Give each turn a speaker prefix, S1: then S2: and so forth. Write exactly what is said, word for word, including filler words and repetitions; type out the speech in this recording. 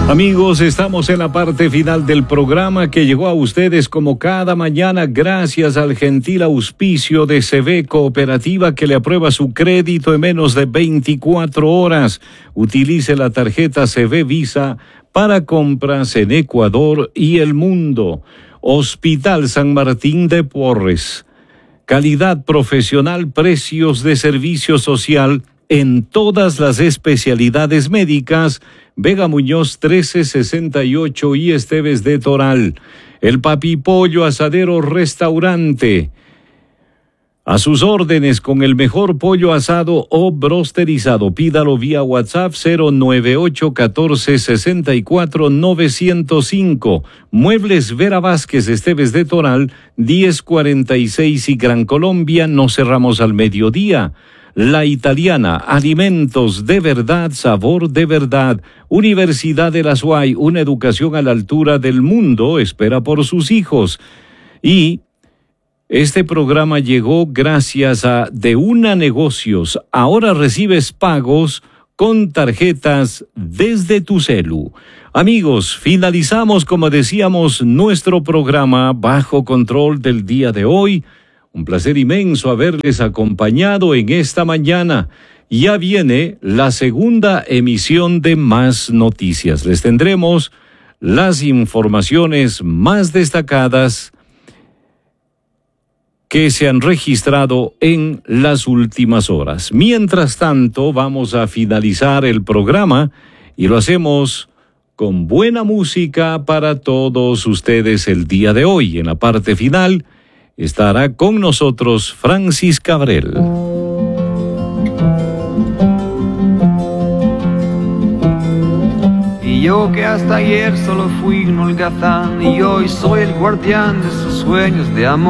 S1: Amigos, estamos en la parte final del programa que llegó a ustedes como cada mañana gracias al gentil auspicio de C B Cooperativa, que le aprueba su crédito en menos de veinticuatro horas. Utilice la tarjeta C B Visa para compras en Ecuador y el mundo. Hospital San Martín de Porres. Calidad profesional, precios de servicio social en todas las especialidades médicas. Vega Muñoz trece sesenta y ocho y Esteves de Toral. El Papi Pollo Asadero Restaurante. A sus órdenes con el mejor pollo asado o brosterizado. Pídalo vía WhatsApp cero nueve ocho uno cuatro seis cuatro nueve cero cinco. Muebles Vera Vázquez Esteves de Toral, diez cuarenta y seis y Gran Colombia. No cerramos al mediodía. La Italiana, alimentos de verdad, sabor de verdad. Universidad de la S U A Y, una educación a la altura del mundo, espera por sus hijos. Y este programa llegó gracias a De Una Negocios. Ahora recibes pagos con tarjetas desde tu celu. Amigos, finalizamos, como decíamos, nuestro programa Bajo Control del día de hoy. Un placer inmenso haberles acompañado en esta mañana. Ya viene la segunda emisión de Más Noticias. Les tendremos las informaciones más destacadas que se han registrado en las últimas horas. Mientras tanto, vamos a finalizar el programa y lo hacemos con buena música para todos ustedes el día de hoy. En la parte final estará con nosotros Francis Cabrel.
S2: Y yo que hasta ayer solo fui un holgazán y hoy soy el guardián de sus sueños de amor.